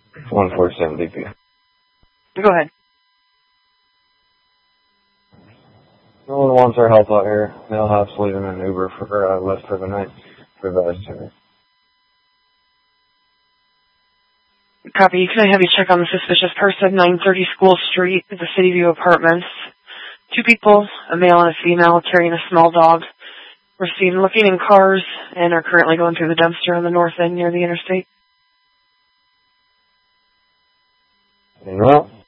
147 DP. Go ahead. No one wants our help out here. Male house leaving an Uber for left for the night. For the Copy. Can I have you check on the suspicious person, 930 School Street, the City View Apartments? 2 people, a male and a female, carrying a small dog. We're seen looking in cars and are currently going through the dumpster on the north end near the interstate. Well,